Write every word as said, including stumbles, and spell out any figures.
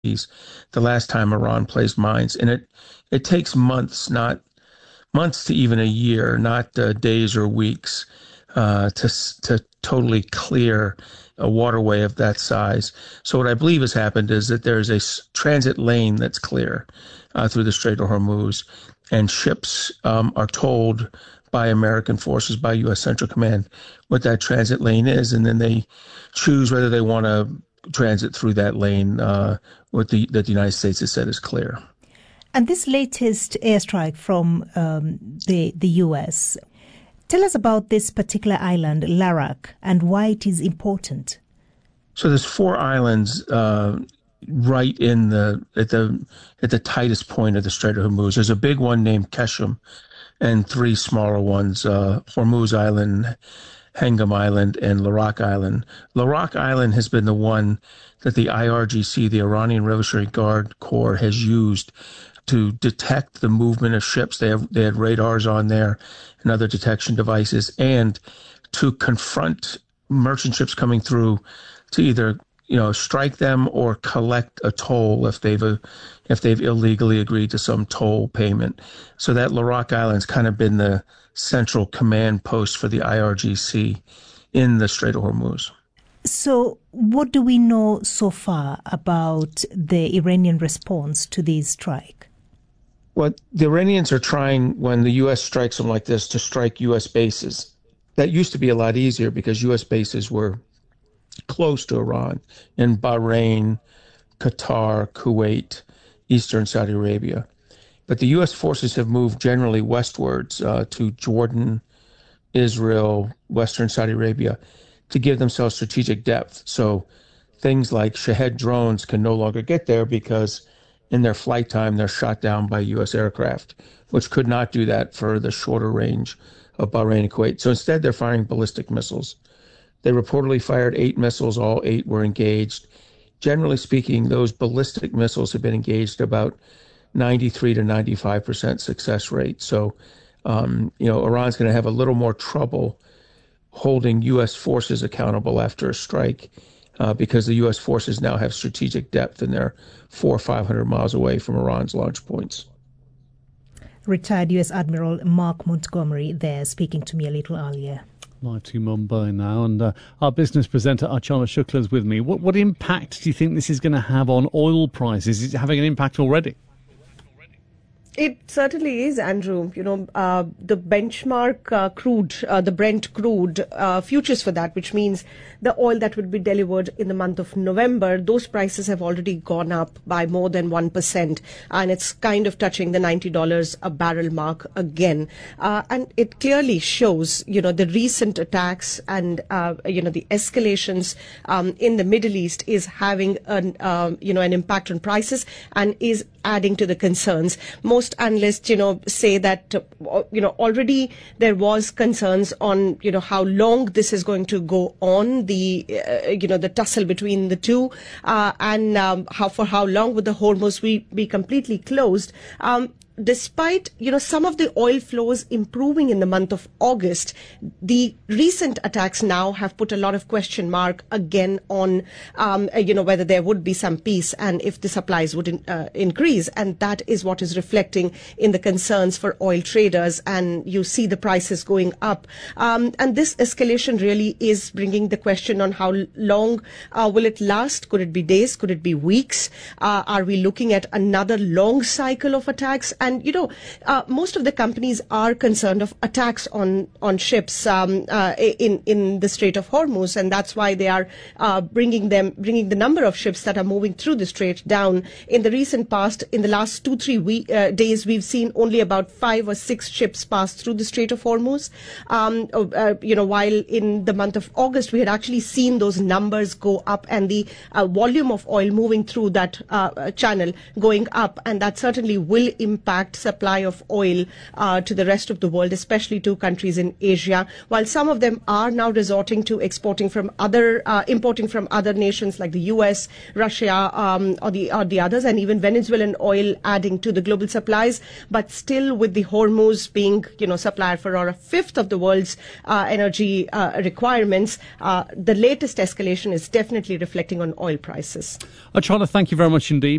the last time Iran placed mines. And it, it takes months, not months to even a year, not uh, days or weeks, uh, to to totally clear a waterway of that size. So what I believe has happened is that there's a s- transit lane that's clear uh, through the Strait of Hormuz, and ships um, are told by American forces, by U S Central Command, what that transit lane is, and then they choose whether they want to transit through that lane uh, with the, that the United States has said is clear. And this latest airstrike from um, the the U S, tell us about this particular island, Larak, and why it is important. So there's four islands uh, right in the at the at the tightest point of the Strait of Hormuz. There's a big one named Keshem, and three smaller ones: uh, Hormuz Island, Hengam Island, and Larak Island. Larak Island has been the one that the I R G C, the Iranian Revolutionary Guard Corps, has used to detect the movement of ships. They have they had radars on there and other detection devices, and to confront merchant ships coming through to either you know strike them or collect a toll if they've uh, if they've illegally agreed to some toll payment. So that Larak Island's kind of been the central command post for the I R G C in the Strait of Hormuz. So what do we know so far about the Iranian response to this strike? Well, the Iranians are trying, when the U S strikes them like this, to strike U S bases. That used to be a lot easier because U S bases were close to Iran in Bahrain, Qatar, Kuwait, Eastern Saudi Arabia. But the U S forces have moved generally westwards uh, to Jordan, Israel, Western Saudi Arabia to give themselves strategic depth. So things like Shahed drones can no longer get there because in their flight time, they're shot down by U S aircraft, which could not do that for the shorter range of Bahrain and Kuwait. So instead, they're firing ballistic missiles. They reportedly fired eight missiles. All eight were engaged. Generally speaking, those ballistic missiles have been engaged about ninety-three to ninety-five percent success rate. So, um, you know, Iran's going to have a little more trouble holding U S forces accountable after a strike uh, because the U S forces now have strategic depth and they're four or five hundred miles away from Iran's launch points. Retired U S Admiral Mark Montgomery there speaking to me a little earlier. Live to Mumbai now, and uh, our business presenter Archana Shukla is with me. What, what impact do you think this is going to have on oil prices? Is it having an impact already? It certainly is, Andrew. You know, uh, the benchmark uh, crude, uh, the Brent crude uh, futures for that, which means the oil that would be delivered in the month of November, those prices have already gone up by more than one percent. And it's kind of touching the ninety dollars a barrel mark again. Uh, and it clearly shows, you know, the recent attacks and, uh, you know, the escalations um, in the Middle East is having an, um, you know, an impact on prices and is adding to the concerns. Most analysts, you know, say that, uh, you know, already there was concerns on, you know, how long this is going to go on, the, uh, you know, the tussle between the two, uh, and um, how for how long would the Hormuz be, be completely closed. Um, Despite, you know, some of the oil flows improving in the month of August, the recent attacks now have put a lot of question mark again on, um, you know, whether there would be some peace and if the supplies would in, uh, increase. And that is what is reflecting in the concerns for oil traders. And you see the prices going up. Um, and this escalation really is bringing the question on how long uh, will it last? Could it be days? Could it be weeks? Uh, are we looking at another long cycle of attacks? And, you know, uh, most of the companies are concerned of attacks on, on ships um, uh, in, in the Strait of Hormuz. And that's why they are uh, bringing them, bringing the number of ships that are moving through the strait down. In the recent past, in the last two, three week, uh, days, we've seen only about five or six ships pass through the Strait of Hormuz. Um, uh, you know, while in the month of August, we had actually seen those numbers go up and the uh, volume of oil moving through that uh, channel going up. And that certainly will impact supply of oil uh, to the rest of the world, especially to countries in Asia, while some of them are now resorting to exporting from other, uh, importing from other nations like the U S, Russia, um, or the or the others, and even Venezuelan oil adding to the global supplies. But still, with the Hormuz being, you know, supplier for around a fifth of the world's uh, energy uh, requirements, uh, the latest escalation is definitely reflecting on oil prices. Archana, thank you very much indeed.